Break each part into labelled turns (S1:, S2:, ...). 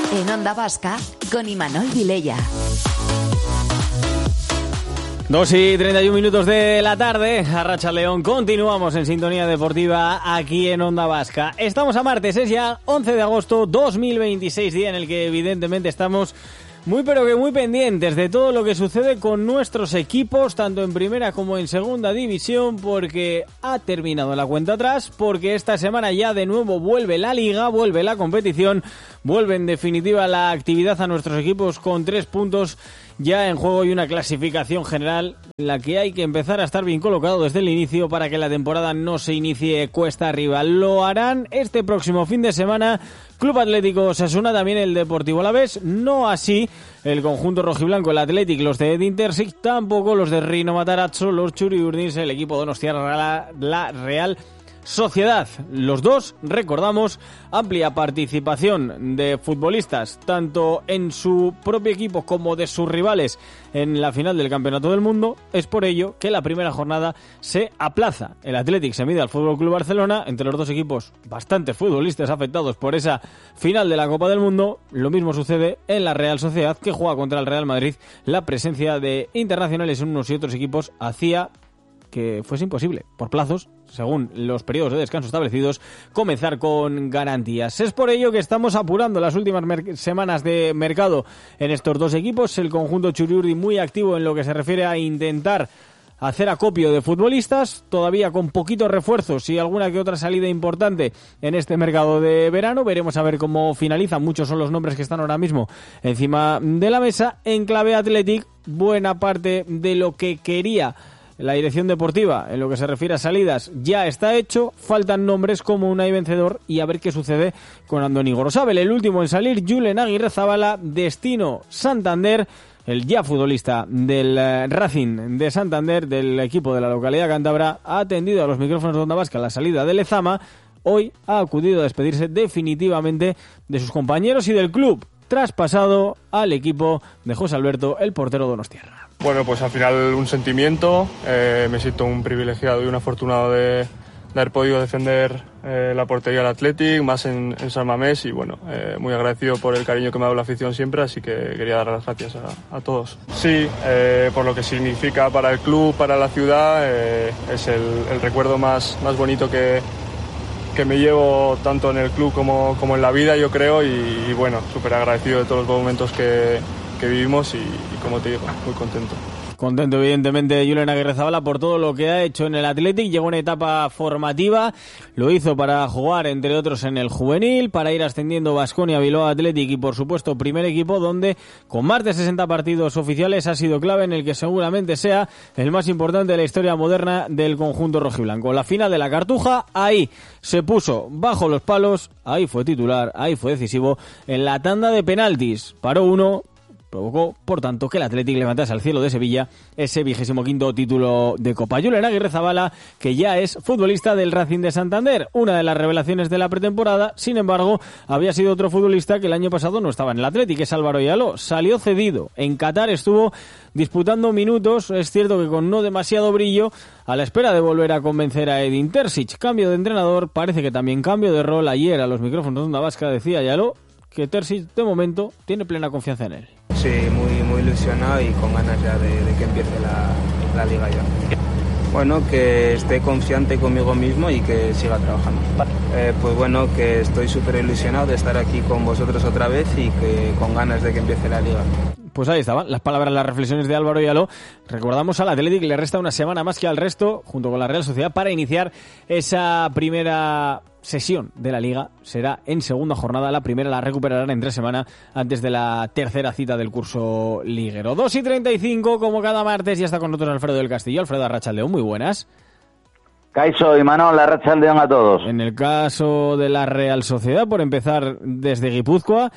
S1: En Onda Vasca, con Imanol Vilella.
S2: 2:31 de la tarde, Arratsaldeon, continuamos en Sintonía Deportiva aquí en Onda Vasca. Estamos a martes, es ya 11 de agosto 2026, día en el que evidentemente estamos muy pero que muy pendientes de todo lo que sucede con nuestros equipos, tanto en primera como en segunda división, porque ha terminado la cuenta atrás, porque esta semana ya de nuevo vuelve la liga, vuelve la competición, vuelve en definitiva la actividad a nuestros equipos con 3 puntos ya en juego y una clasificación general en la que hay que empezar a estar bien colocado desde el inicio para que la temporada no se inicie cuesta arriba. Lo harán este próximo fin de semana Club Atlético Osasuna, también el Deportivo Alavés, no así el conjunto rojiblanco, el Athletic, los de Edin Terzic, tampoco los de Rino Matarazzo, los Txuri-Urdins, el equipo donostiarra, la Real Sociedad. Los dos, recordamos, amplia participación de futbolistas, tanto en su propio equipo como de sus rivales en la final del Campeonato del Mundo. Es por ello que la primera jornada se aplaza. El Athletic se mide al FC Barcelona, entre los dos equipos bastantes futbolistas afectados por esa final de la Copa del Mundo. Lo mismo sucede en la Real Sociedad, que juega contra el Real Madrid. La presencia de internacionales en unos y otros equipos hacía que fuese imposible, por plazos, según los periodos de descanso establecidos, comenzar con garantías. Es por ello que estamos apurando las últimas semanas de mercado en estos dos equipos. El conjunto Txuri-Urdin muy activo en lo que se refiere a intentar hacer acopio de futbolistas, todavía con poquitos refuerzos y alguna que otra salida importante en este mercado de verano. Veremos a ver cómo finaliza. Muchos son los nombres que están ahora mismo encima de la mesa. En clave Athletic, buena parte de lo que quería la dirección deportiva en lo que se refiere a salidas ya está hecho, faltan nombres como Unai Vencedor y a ver qué sucede con Andoni Gorosabel. El último en salir, Julen Aguirrezabala, destino Santander, el ya futbolista del Racing de Santander, del equipo de la localidad cántabra, ha atendido a los micrófonos de Onda Vasca la salida de Lezama. Hoy ha acudido a despedirse definitivamente de sus compañeros y del club, traspasado al equipo de José Alberto, el portero donostiarra.
S3: Bueno, pues al final un sentimiento, me siento un privilegiado y un afortunado de haber podido defender la portería del Athletic, más en San Mamés, y bueno, muy agradecido por el cariño que me ha dado la afición siempre, así que quería dar las gracias a todos. Sí, por lo que significa para el club, para la ciudad, es el recuerdo más bonito que me llevo tanto en el club como en la vida, yo creo, y bueno, súper agradecido de todos los momentos que vivimos y como te digo, muy contento.
S2: Contento, evidentemente, Julen Aguirrezabala por todo lo que ha hecho en el Athletic. Llegó una etapa formativa, lo hizo para jugar, entre otros, en el juvenil, para ir ascendiendo Baskonia, Bilbao Athletic y, por supuesto, primer equipo, donde con más de 60 partidos oficiales ha sido clave en el que seguramente sea el más importante de la historia moderna del conjunto rojiblanco. La final de la Cartuja, ahí se puso bajo los palos, ahí fue titular, ahí fue decisivo en la tanda de penaltis. Paró uno, provocó, por tanto, que el Athletic levantase al cielo de Sevilla ese 25º título de Copa. Julen Aguirrezabala, que ya es futbolista del Racing de Santander, una de las revelaciones de la pretemporada. Sin embargo, había sido otro futbolista que el año pasado no estaba en el Athletic, es Álvaro Yaló. Salió cedido. En Qatar estuvo disputando minutos, es cierto que con no demasiado brillo, a la espera de volver a convencer a Edin Terzic. Cambio de entrenador, parece que también cambio de rol. Ayer a los micrófonos de Onda Vasca decía Yaló que Terzic de momento tiene plena confianza en él.
S4: Sí, muy ilusionado y con ganas ya de que empiece la liga ya. Bueno, que esté confiante conmigo mismo y que siga trabajando. Pues bueno, que estoy súper ilusionado de estar aquí con vosotros otra vez y que con ganas de que empiece la liga.
S2: Pues ahí estaban las palabras, las reflexiones de Álvaro Yaló. Recordamos al Athletic le resta una semana más que al resto, junto con la Real Sociedad, para iniciar esa primera sesión de la Liga. Será en segunda jornada, la primera la recuperarán en 3 semanas antes de la tercera cita del curso liguero. 2:35, como cada martes, ya está con nosotros Alfredo del Castillo. Alfredo, Arratsaldeon, muy buenas.
S5: Kaixo, Imanol, Arratsaldeon a todos.
S2: En el caso de la Real Sociedad, por empezar desde Guipúzcoa,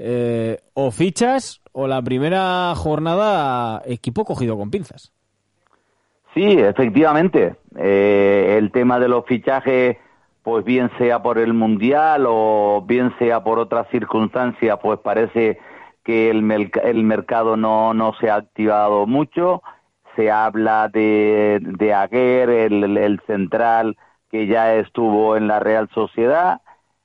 S2: o fichas o la primera jornada equipo cogido con pinzas.
S5: Sí, efectivamente. El tema de los fichajes, pues bien sea por el Mundial o bien sea por otras circunstancias, pues parece que el mercado no se ha activado mucho. Se habla de Aguer, el central que ya estuvo en la Real Sociedad.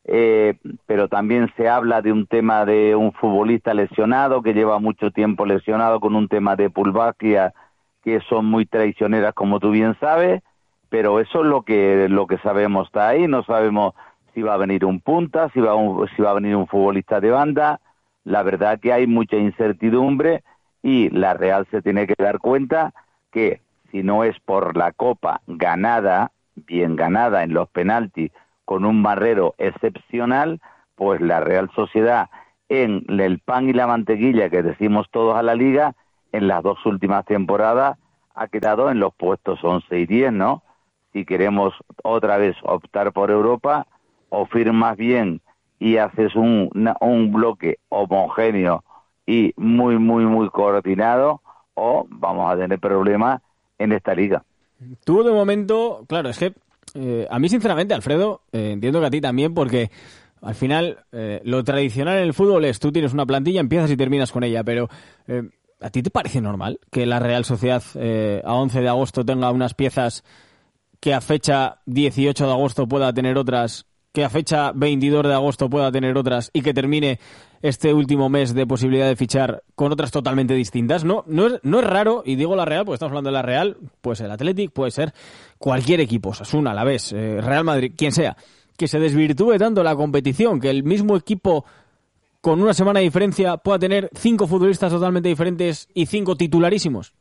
S5: pero también se habla de un tema de un futbolista lesionado, que lleva mucho tiempo lesionado, con un tema de pulvaquia, que son muy traicioneras, como tú bien sabes, pero eso es lo que sabemos, está ahí. No sabemos si va a venir un punta, si va a venir un futbolista de banda. La verdad que hay mucha incertidumbre, y la Real se tiene que dar cuenta que si no es por la Copa ganada, bien ganada en los penaltis, con un Barrero excepcional, pues la Real Sociedad, en el pan y la mantequilla que decimos todos a la Liga, en las 2 últimas temporadas ha quedado en los puestos 11 y 10, ¿no? Si queremos otra vez optar por Europa, o firmas bien y haces un bloque homogéneo y muy, muy, muy coordinado, o vamos a tener problemas en esta liga.
S2: Tú, de momento, claro, es que a mí, sinceramente, Alfredo, entiendo que a ti también, porque al final lo tradicional en el fútbol es: tú tienes una plantilla, empiezas y terminas con ella, pero ¿a ti te parece normal que la Real Sociedad a 11 de agosto tenga unas piezas que a fecha 18 de agosto pueda tener otras, que a fecha 22 de agosto pueda tener otras, y que termine este último mes de posibilidad de fichar con otras totalmente distintas? No es raro, y digo la Real porque estamos hablando de la Real, puede ser el Athletic, puede ser cualquier equipo, Osasuna, Alavés, Real Madrid, quien sea, que se desvirtúe tanto la competición, que el mismo equipo con una semana de diferencia pueda tener 5 futbolistas totalmente diferentes y 5 titularísimos.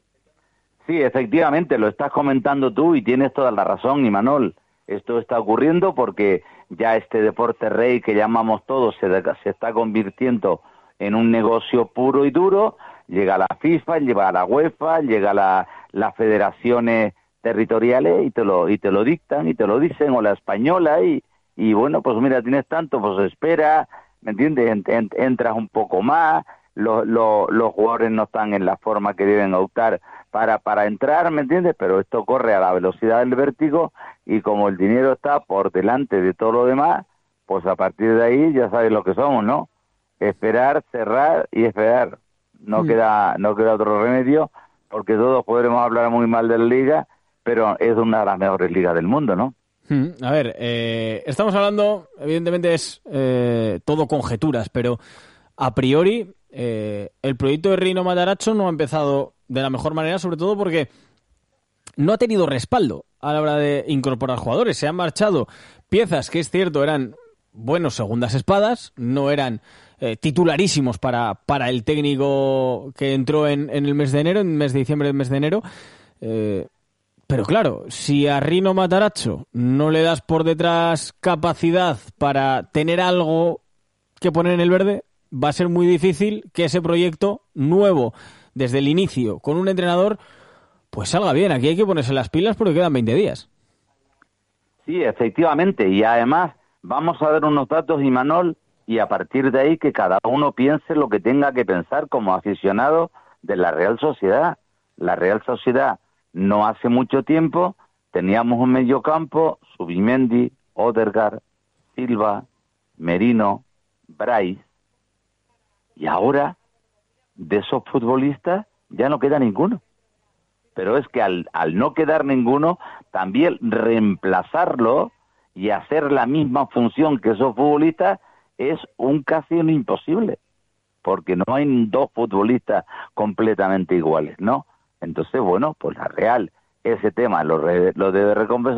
S5: Sí, efectivamente, lo estás comentando tú y tienes toda la razón, Imanol. Esto está ocurriendo porque ya este deporte rey que llamamos todos se está convirtiendo en un negocio puro y duro. Llega la FIFA, llega la UEFA, llega las federaciones territoriales y te lo dictan y te lo dicen, o la española, y bueno, pues mira, tienes tanto, pues espera, ¿me entiendes? Entras un poco más, los jugadores no están en la forma que deben optar para entrar, ¿me entiendes? Pero esto corre a la velocidad del vértigo, y como el dinero está por delante de todo lo demás, pues a partir de ahí ya sabes lo que somos, ¿no? Esperar, cerrar y esperar. No queda otro remedio, porque todos podremos hablar muy mal de la liga, pero es una de las mejores ligas del mundo, ¿no?
S2: A ver, estamos hablando, evidentemente es todo conjeturas, pero a priori el proyecto de Rino Matarazzo no ha empezado de la mejor manera, sobre todo porque no ha tenido respaldo a la hora de incorporar jugadores. Se han marchado piezas que, es cierto, eran buenos segundas espadas, no eran titularísimos para el técnico que entró en el mes de enero, en el mes de diciembre, el mes de enero. Pero claro, si a Rino Matarazzo no le das por detrás capacidad para tener algo que poner en el verde, va a ser muy difícil que ese proyecto nuevo, desde el inicio, con un entrenador, pues salga bien. Aquí hay que ponerse las pilas porque quedan 20 días.
S5: Sí, efectivamente, y además vamos a ver unos datos, Imanol, y a partir de ahí que cada uno piense lo que tenga que pensar como aficionado de la Real Sociedad. La Real Sociedad, no hace mucho tiempo, teníamos un mediocampo: Zubimendi, Odegaard, Silva, Merino, Brais, y ahora de esos futbolistas ya no queda ninguno. Pero es que al no quedar ninguno, también reemplazarlo y hacer la misma función que esos futbolistas es casi un imposible, porque no hay 2 futbolistas completamente iguales, ¿no? Entonces, bueno, pues la Real ese tema lo debe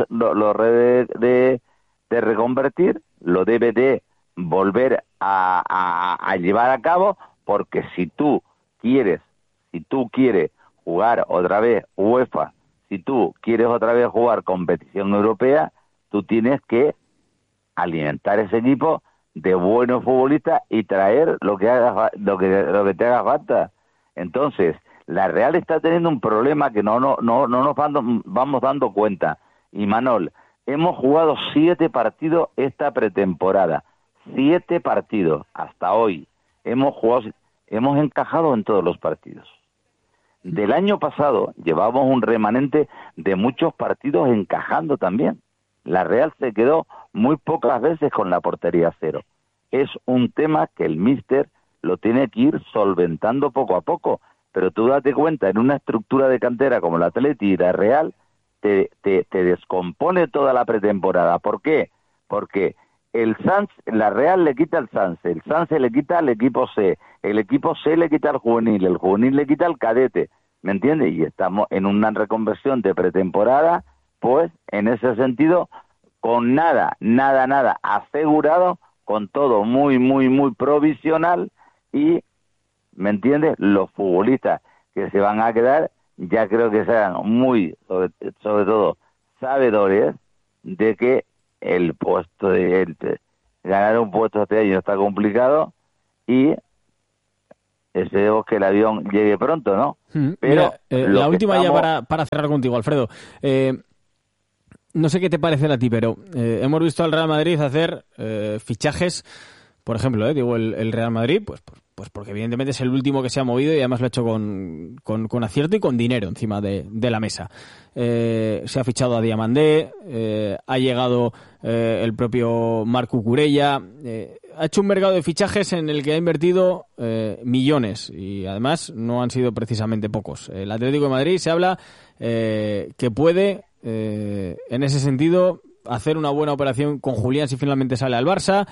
S5: reconvertir, lo debe de volver a llevar a cabo, porque si tú quieres jugar otra vez UEFA, si tú quieres otra vez jugar competición europea, tú tienes que alimentar ese equipo de buenos futbolistas y traer lo que te haga falta. Entonces, la Real está teniendo un problema que no nos vamos dando cuenta. Y Manol, hemos jugado 7 partidos esta pretemporada, 7 partidos hasta hoy. Hemos encajado en todos los partidos. Del año pasado llevamos un remanente de muchos partidos encajando también. La Real se quedó muy pocas veces con la portería cero. Es un tema que el míster lo tiene que ir solventando poco a poco. Pero tú date cuenta, en una estructura de cantera como la Atleti y la Real, te descompone toda la pretemporada. ¿Por qué? Porque el Sanz, la Real le quita al Sanse, el Sanse le quita al equipo C, el equipo C le quita al juvenil, el juvenil le quita al cadete, ¿me entiendes? Y estamos en una reconversión de pretemporada, pues en ese sentido, con nada asegurado, con todo muy provisional y, ¿me entiendes? Los futbolistas que se van a quedar, ya creo que serán muy, sobre todo, sabedores de que el puesto ganar un puesto este año está complicado y esperemos que el avión llegue pronto, ¿no?
S2: Pero mira, la última ya para cerrar contigo, Alfredo. No sé qué te parece a ti, pero hemos visto al Real Madrid hacer fichajes, por ejemplo, digo el Real Madrid, pues porque evidentemente es el último que se ha movido y además lo ha hecho con acierto y con dinero encima de la mesa. Se ha fichado a Diamandé, ha llegado el propio Marc Cucurella, ha hecho un mercado de fichajes en el que ha invertido millones y además no han sido precisamente pocos. El Atlético de Madrid se habla que puede, en ese sentido, hacer una buena operación con Julián si finalmente sale al Barça.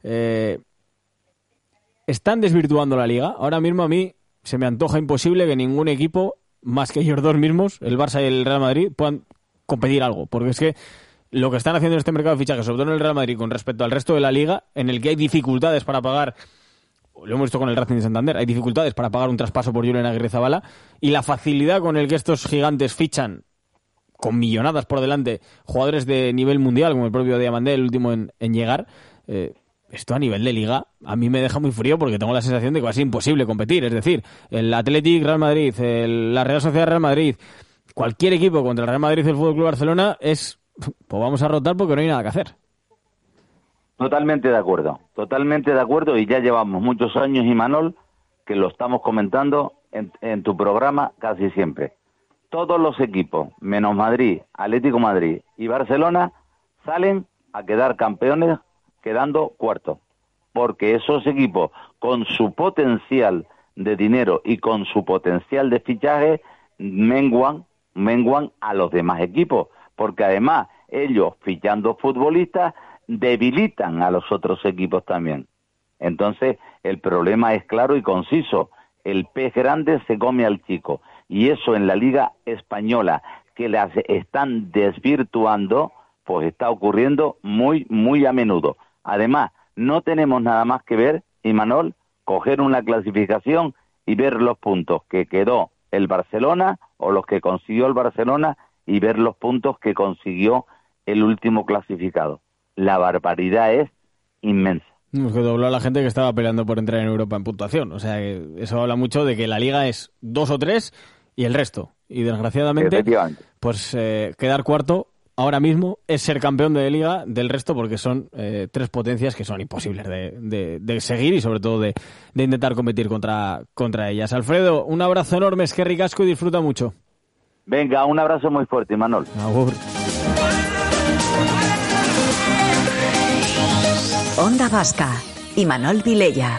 S2: Están desvirtuando la liga. Ahora mismo a mí se me antoja imposible que ningún equipo, más que ellos dos mismos, el Barça y el Real Madrid, puedan competir algo. Porque es que lo que están haciendo en este mercado de fichajes, sobre todo en el Real Madrid, con respecto al resto de la liga, en el que hay dificultades para pagar, lo hemos visto con el Racing de Santander, hay dificultades para pagar un traspaso por Julen Aguirrezabala, y la facilidad con el que estos gigantes fichan, con millonadas por delante, jugadores de nivel mundial, como el propio Diamandé, el último en llegar, esto a nivel de liga a mí me deja muy frío porque tengo la sensación de que va a ser imposible competir. Es decir, el Athletic Real Madrid, la Real Sociedad Real Madrid, cualquier equipo contra el Real Madrid y el Fútbol Club Barcelona es, pues vamos a rotar porque no hay nada que hacer.
S5: Totalmente de acuerdo y ya llevamos muchos años, Imanol, que lo estamos comentando en tu programa casi siempre. Todos los equipos, menos Madrid, Atlético Madrid y Barcelona, salen a quedar campeones quedando cuarto, porque esos equipos con su potencial de dinero y con su potencial de fichaje menguan a los demás equipos, porque además ellos fichando futbolistas debilitan a los otros equipos también. Entonces el problema es claro y conciso, el pez grande se come al chico, y eso en la Liga Española, que las están desvirtuando, pues está ocurriendo muy a menudo. Además, no tenemos nada más que ver, Imanol, coger una clasificación y ver los puntos que quedó el Barcelona o los que consiguió el Barcelona y ver los puntos que consiguió el último clasificado. La barbaridad es inmensa.
S2: Es que dobló a la gente que estaba peleando por entrar en Europa en puntuación. O sea, eso habla mucho de que la Liga es 2 o 3 y el resto. Y desgraciadamente, pues quedar cuarto ahora mismo es ser campeón de Liga del resto, porque son 3 potencias que son imposibles de seguir y sobre todo de intentar competir contra ellas. Alfredo, un abrazo enorme, es que ricasco y disfruta mucho.
S5: Venga, un abrazo muy fuerte, Manol.
S2: Agur.
S1: Onda Vasca, Imanol Vilella.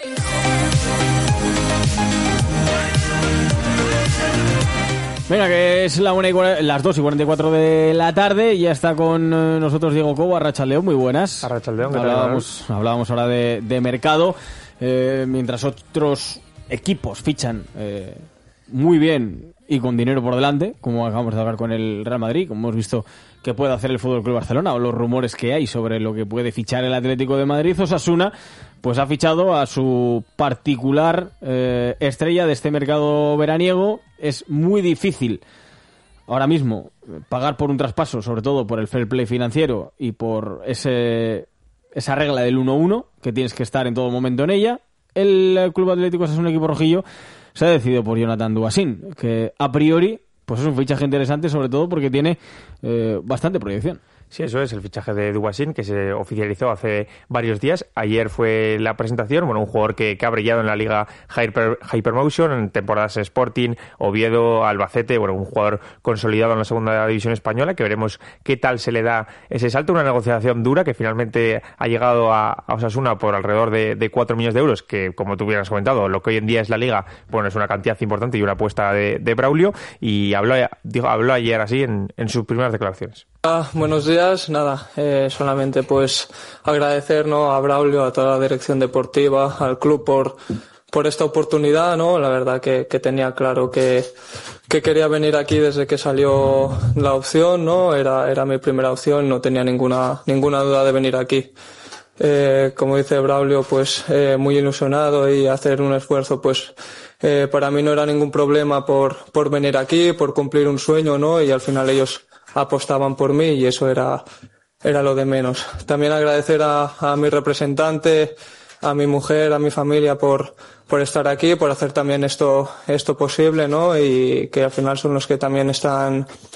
S2: Venga, que es las 2:44 de la tarde y ya está con nosotros Diego Cobo. Arratsaldeon, muy buenas.
S6: Arratsaldeon, ¿qué
S2: tal? Hablábamos ahora de mercado, mientras otros equipos fichan muy bien y con dinero por delante, como acabamos de hablar con el Real Madrid, como hemos visto que puede hacer el Fútbol Club Barcelona, o los rumores que hay sobre lo que puede fichar el Atlético de Madrid. Osasuna pues ha fichado a su particular estrella de este mercado veraniego. Es muy difícil ahora mismo pagar por un traspaso, sobre todo por el fair play financiero y por esa regla del 1-1, que tienes que estar en todo momento en ella. El Club Atlético es un equipo rojillo, se ha decidido por Jonathan Duasin, que a priori pues es un fichaje interesante, sobre todo porque tiene bastante proyección.
S6: Sí, eso es, el fichaje de Duasin, que se oficializó hace varios días. Ayer fue la presentación, bueno, un jugador que ha brillado en la Liga Hypermotion, en temporadas Sporting, Oviedo, Albacete, bueno, un jugador consolidado en la segunda división española, que veremos qué tal se le da ese salto. Una negociación dura que finalmente ha llegado a Osasuna por alrededor de 4 millones de euros, que, como tú hubieras comentado, lo que hoy en día es la Liga, bueno, es una cantidad importante y una apuesta de Braulio, y habló ayer así en sus primeras declaraciones.
S7: Buenos días, solamente pues agradecer, ¿no?, a Braulio, a toda la dirección deportiva, al club por esta oportunidad, ¿no? La verdad que tenía claro que quería venir aquí desde que salió la opción, ¿no? Era mi primera opción, no tenía ninguna duda de venir aquí. Como dice Braulio, pues muy ilusionado, y hacer un esfuerzo, pues para mí no era ningún problema por venir aquí, por cumplir un sueño, ¿no? Y al final ellos apostaban por mí, y eso era lo de menos. También agradecer a mi representante, a mi mujer, a mi familia por estar aquí, por hacer también esto posible, ¿no? Y que al final son los que también están